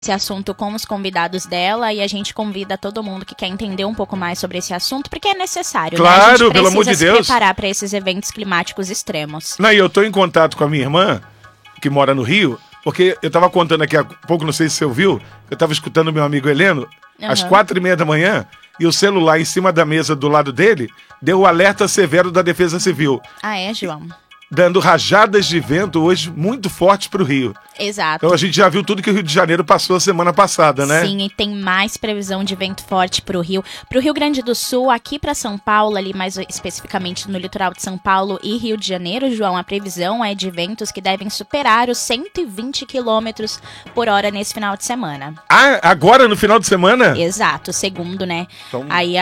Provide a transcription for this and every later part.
esse assunto com os convidados dela e a gente convida todo mundo que quer entender um pouco mais sobre esse assunto, porque é necessário, claro, né? A gente pelo amor de precisa Deus, se preparar para esses eventos climáticos extremos. Não, e eu tô em contato com a minha irmã, que mora no Rio, porque eu tava contando aqui há pouco, não sei se você ouviu, eu tava escutando meu amigo Heleno, às 4h30 da manhã, e o celular em cima da mesa do lado dele deu o alerta severo da Defesa Civil. Ah, é, João? Dando rajadas de vento hoje muito fortes para o Rio. Exato. Então a gente já viu tudo que o Rio de Janeiro passou a semana passada, né? Sim, e tem mais previsão de vento forte para o Rio. Para o Rio Grande do Sul, aqui para São Paulo, ali mais especificamente no litoral de São Paulo e Rio de Janeiro, João, a previsão é de ventos que devem superar os 120 km por hora nesse final de semana. Ah, agora no final de semana? Exato, segundo, né? Então... Aí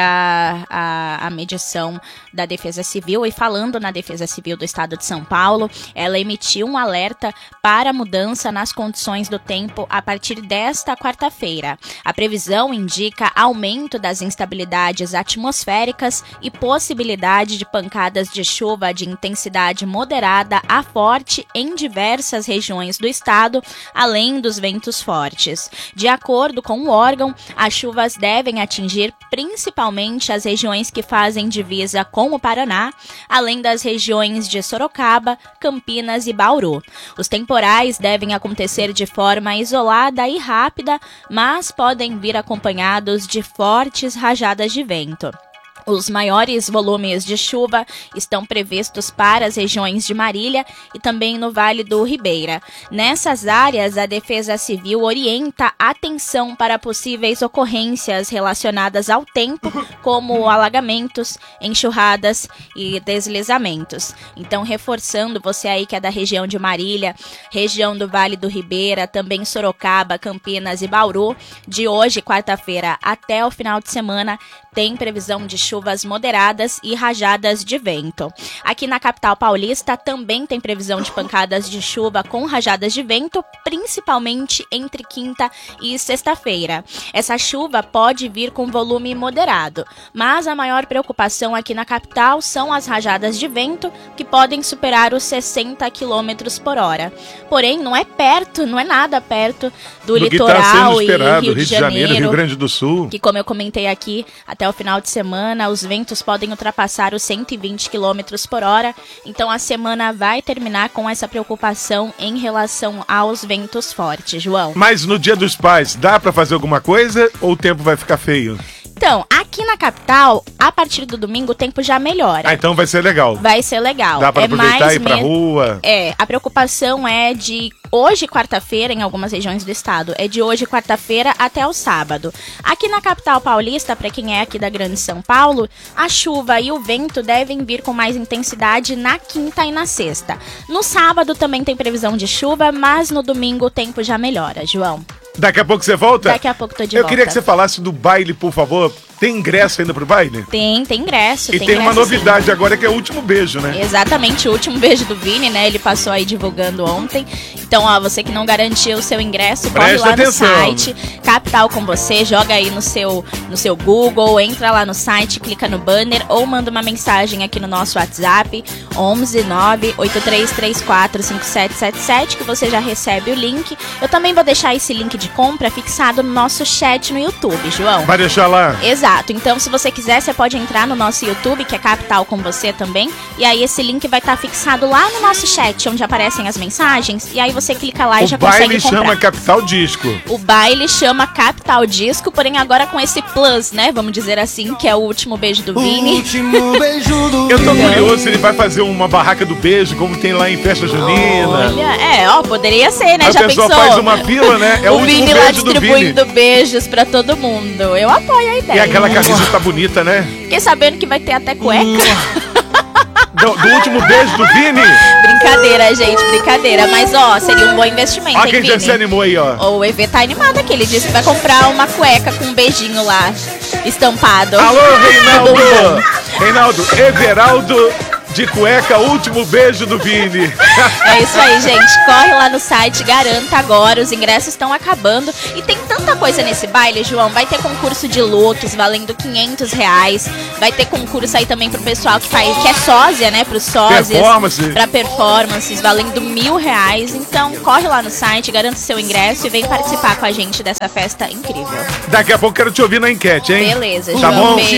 a medição da Defesa Civil, e falando na Defesa Civil do Estado de São Paulo, ela emitiu um alerta para mudança nas condições do tempo a partir desta quarta-feira. A previsão indica aumento das instabilidades atmosféricas e possibilidade de pancadas de chuva de intensidade moderada a forte em diversas regiões do estado, além dos ventos fortes. De acordo com o órgão, as chuvas devem atingir principalmente as regiões que fazem divisa com o Paraná, além das regiões de Sorocaba, Campinas e Bauru. Os temporais devem acontecer de forma isolada e rápida, mas podem vir acompanhados de fortes rajadas de vento. Os maiores volumes de chuva estão previstos para as regiões de Marília e também no Vale do Ribeira. Nessas áreas, a Defesa Civil orienta atenção para possíveis ocorrências relacionadas ao tempo, como alagamentos, enxurradas e deslizamentos. Então, reforçando, você aí que é da região de Marília, região do Vale do Ribeira, também Sorocaba, Campinas e Bauru, de hoje, quarta-feira, até o final de semana, tem previsão de chuvas moderadas e rajadas de vento. Aqui na capital paulista também tem previsão de pancadas de chuva com rajadas de vento, principalmente entre quinta e sexta-feira. Essa chuva pode vir com volume moderado, mas a maior preocupação aqui na capital são as rajadas de vento, que podem superar os 60 km por hora. Porém, não é perto, não é nada perto do litoral e Rio de Janeiro, Rio Grande do Sul. Que, como eu comentei aqui, até o final de semana, os ventos podem ultrapassar os 120 km por hora. Então, a semana vai terminar com essa preocupação em relação aos ventos fortes, João. Mas no Dia dos Pais, dá pra fazer alguma coisa ou o tempo vai ficar feio? Então, aqui na capital, a partir do domingo, o tempo já melhora. Ah, então vai ser legal. Vai ser legal. Dá pra aproveitar e ir pra rua. A preocupação é de hoje, quarta-feira, em algumas regiões do estado, é de hoje, quarta-feira, até o sábado. Aqui na capital paulista, para quem é aqui da Grande São Paulo, a chuva e o vento devem vir com mais intensidade na quinta e na sexta. No sábado também tem previsão de chuva, mas no domingo o tempo já melhora, João. Daqui a pouco você volta? Daqui a pouco tô de volta. Eu queria que você falasse do baile, por favor. Tem ingresso ainda pro baile? Tem ingresso. E tem uma novidade agora, que é o último beijo, né? Exatamente, o último beijo do Vini, né? Ele passou aí divulgando ontem. Então, ó, você que não garantiu o seu ingresso, corre lá no site Capital com Você, joga aí no seu Google, entra lá no site, clica no banner ou manda uma mensagem aqui no nosso WhatsApp, 11 98334 5777, que você já recebe o link. Eu também vou deixar esse link de compra fixado no nosso chat no YouTube, João. Vai deixar lá? Exato. Então, se você quiser, você pode entrar no nosso YouTube, que é Capital com Você também. E aí, esse link vai estar fixado lá no nosso chat, onde aparecem as mensagens. E aí, você clica lá e já consegue comprar. O baile chama Capital Disco. O baile chama Capital Disco, porém agora com esse plus, né? Vamos dizer assim, que é o último beijo do Vini. Último beijo do Eu tô curioso se ele vai fazer uma barraca do beijo, como tem lá em festa junina. Olha, poderia ser, né? Aí já a pessoa pensou? Faz uma fila, né? É o último Vini beijo lá do Vini. distribuindo beijos pra todo mundo. Eu apoio a ideia. E aquela camisa tá bonita, né? Fiquei sabendo que vai ter até cueca. Do último beijo do Vini? Brincadeira, gente, brincadeira. Mas, ó, seria um bom investimento, Ó, hein, quem Vini? já se animou aí, ó. O EV tá animado aqui. Ele disse que vai comprar uma cueca com um beijinho lá, estampado. Alô, Reinaldo! Reinaldo, Everaldo de cueca, último beijo do Vini. É isso aí, gente. Corre lá no site, garanta agora. Os ingressos estão acabando. E tem tanta coisa nesse baile, João. Vai ter concurso de looks valendo R$500. Vai ter concurso aí também pro pessoal que é sósia, né? Pros sósias. Pra performances, valendo R$1.000. Então, corre lá no site, garanta seu ingresso e vem participar com a gente dessa festa incrível. Daqui a pouco quero te ouvir na enquete, hein? Beleza, tá João. bom?